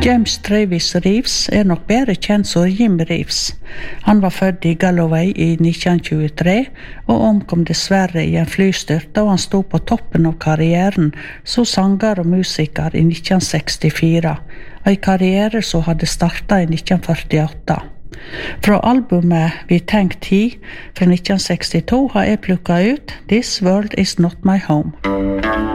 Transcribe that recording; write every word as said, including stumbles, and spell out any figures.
James Travis Reeves er nok bedre kjent som Jim Reeves. Han var født i Galloway i nitten tjuetre og omkom dessverre i en flystyrt da han stod på toppen av karrieren som sanger og musiker i nitten sekstifire, en karriere som hadde startet i nitten førtiåtte. Fra albumet Vi Tenk Ti fra nitten sekstito har jeg plukket ut This World Is Not My Home.